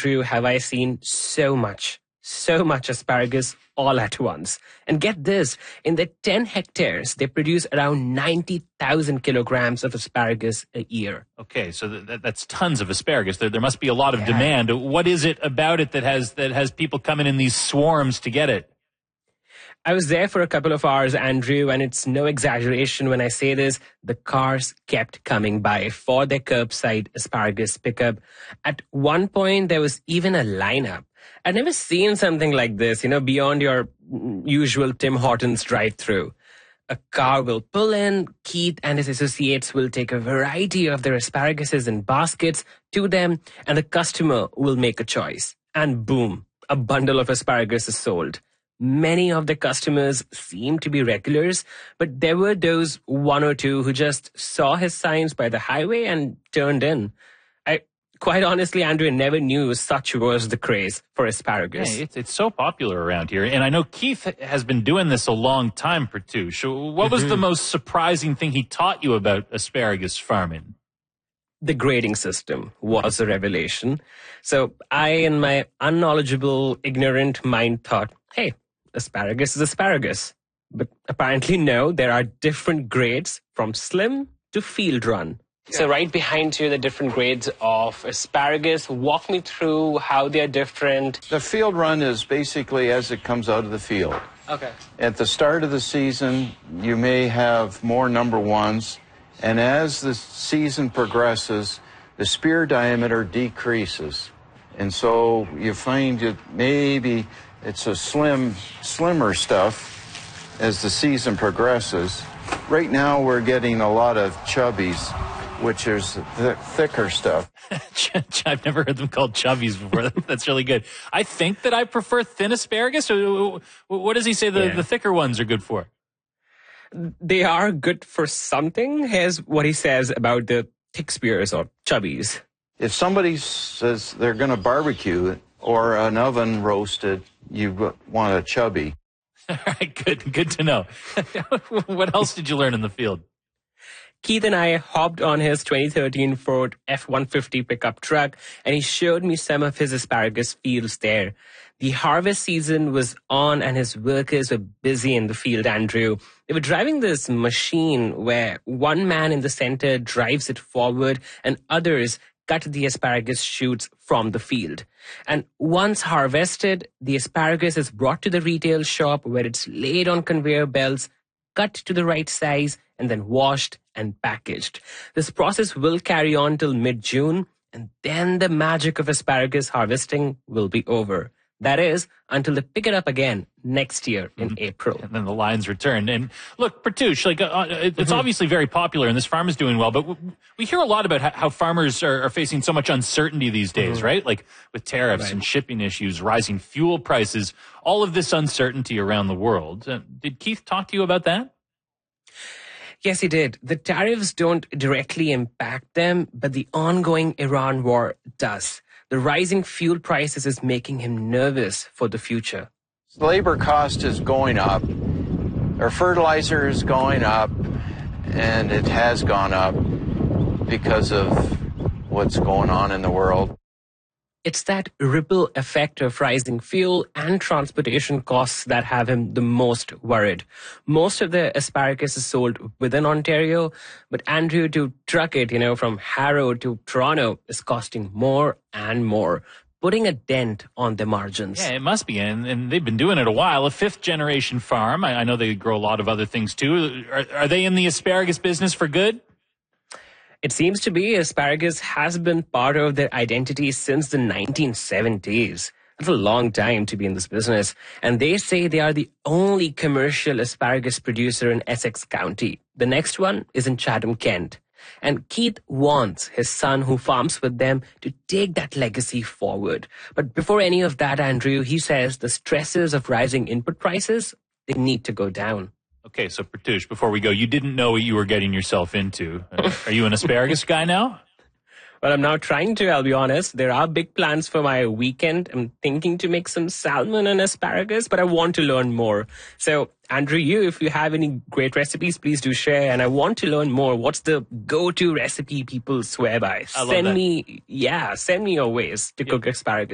Andrew, have I seen so much asparagus all at once. And get this, in their 10 hectares, they produce around 90,000 kilograms of asparagus a year. Okay, so that's tons of asparagus. There must be a lot of demand. What is it about it that has people coming in these swarms to get it? I was there for a couple of hours, Andrew, and it's no exaggeration when I say this. The cars kept coming by for their curbside asparagus pickup. At one point, there was even a lineup. I'd never seen something like this, beyond your usual Tim Hortons drive-through. A car will pull in, Keith and his associates will take a variety of their asparaguses in baskets to them, and the customer will make a choice. And boom, a bundle of asparagus is sold. Many of the customers seemed to be regulars, but there were those one or two who just saw his signs by the highway and turned in. Quite honestly, Andrew, never knew such was the craze for asparagus. Yeah, it's so popular around here. And I know Keith has been doing this a long time, Pratouche. What was the most surprising thing he taught you about asparagus farming? The grading system was a revelation. So I, in my unknowledgeable, ignorant mind, thought, hey, asparagus is asparagus. But apparently, no, there are different grades from slim to field run. So right behind you, the different grades of asparagus. Walk me through how they're different. The field run is basically as it comes out of the field. Okay. At the start of the season, you may have more number ones, and as the season progresses, the spear diameter decreases. And so you find that maybe it's a slimmer stuff as the season progresses. Right now, we're getting a lot of chubbies, which is thicker stuff. I've never heard them called chubbies before. That's really good. I think that I prefer thin asparagus. What does he say the thicker ones are good for? They are good for something. Here's what he says about the thick spears or chubbies. If somebody says they're going to barbecue or an oven roasted, you want a chubby. All right, good to know. What else did you learn in the field? Keith and I hopped on his 2013 Ford F-150 pickup truck, and he showed me some of his asparagus fields there. The harvest season was on, and his workers were busy in the field, Andrew. They were driving this machine where one man in the center drives it forward, and others cut the asparagus shoots from the field. And once harvested, the asparagus is brought to the retail shop where it's laid on conveyor belts, cut to the right size, and then washed and packaged. This process will carry on till mid-June, and then the magic of asparagus harvesting will be over. That is, until they pick it up again next year in April. And then the lines return. And look, Pratouche, it's obviously very popular, and this farm is doing well, but we hear a lot about how farmers are facing so much uncertainty these days, right? Like with tariffs and shipping issues, rising fuel prices, all of this uncertainty around the world. Did Keith talk to you about that? Yes, he did. The tariffs don't directly impact them, but the ongoing Iran war does. The rising fuel prices is making him nervous for the future. Labor cost is going up. Our fertilizer is going up, and it has gone up because of what's going on in the world. It's that ripple effect of rising fuel and transportation costs that have him the most worried. Most of the asparagus is sold within Ontario, but Andrew, to truck it, from Harrow to Toronto is costing more and more, putting a dent on the margins. Yeah, it must be. And they've been doing it a while. A fifth-generation farm. I know they grow a lot of other things, too. Are they in the asparagus business for good? It seems to be asparagus has been part of their identity since the 1970s. That's a long time to be in this business. And they say they are the only commercial asparagus producer in Essex County. The next one is in Chatham, Kent. And Keith wants his son, who farms with them, to take that legacy forward. But before any of that, Andrew, he says the stresses of rising input prices, they need to go down. Okay, so Pratouche, before we go, you didn't know what you were getting yourself into. Are you an asparagus guy now? Well, I'm now trying to, I'll be honest. There are big plans for my weekend. I'm thinking to make some salmon and asparagus, but I want to learn more. So, Andrew, if you have any great recipes, please do share. And I want to learn more. What's the go-to recipe people swear by? Send me your ways to cook asparagus.